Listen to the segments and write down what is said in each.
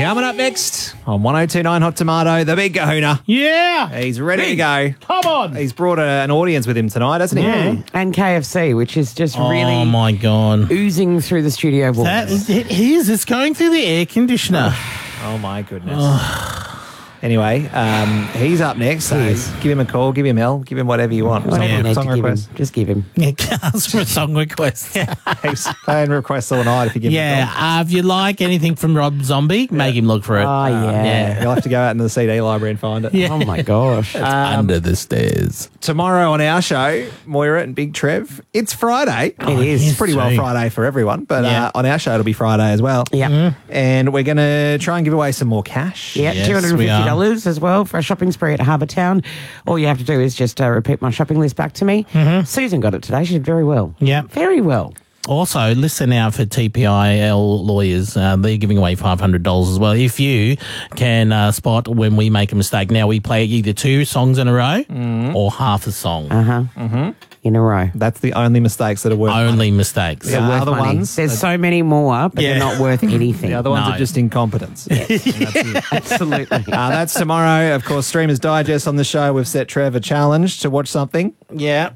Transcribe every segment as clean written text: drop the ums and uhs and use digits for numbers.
Coming up next on 102.9 Hot Tomato, the big kahuna. Yeah. He's ready to go. Come on. He's brought an audience with him tonight, hasn't he? Yeah. And KFC, which is just Oh, really my God. oozing through the studio walls. It is. It's going through the air conditioner. Oh, my goodness. Anyway, he's up next. So give him a call, give him L, give him whatever you want. Whatever you need Song to give him, request. just give him. Yeah, ask for a song request. He's playing requests all night if you give him a call. If you like anything from Rob Zombie, make him look for it. Oh, yeah. You'll have to go out into the CD library and find it. Yeah. Oh, my gosh. Under the stairs. Tomorrow on our show, Moira and Big Trev, it's Friday. It is. It's pretty well Friday for everyone, but Yeah. on our show it'll be Friday as well. Yeah. And we're going to try and give away some more cash. Yeah, Yes, $250 as well for a shopping spree at Harbour Town. All you have to do is just repeat my shopping list back to me. Susan got it today. She did very well. Yeah. Very well. Also, listen out for TPIL lawyers. They're giving away $500 as well. If you can spot when we make a mistake. Now, we play either 2 songs in a row or half a song. In a row. That's the only mistakes that are worth money. Only mistakes. Yeah. Worth other money. ones There's so many more, but they're not worth anything. The other ones No. are just incompetence. Absolutely. That's tomorrow. Of course, Streamers Digest on the show. We've set Trev a challenge to watch something. Yeah.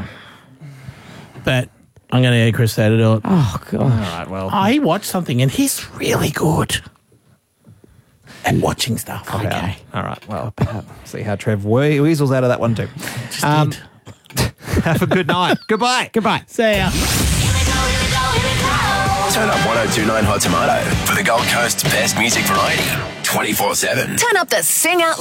But I'm going to get Chris there to do it. Oh, gosh. All right, well. I watched something and he's really good at watching stuff. Okay. All right, well, see how Trev weasels out of that one too. Just did. Have a good night. Goodbye. Goodbye. See ya. Turn up 102.9 Hot Tomato for the Gold Coast's best music variety 24/7. Turn up the Sing Out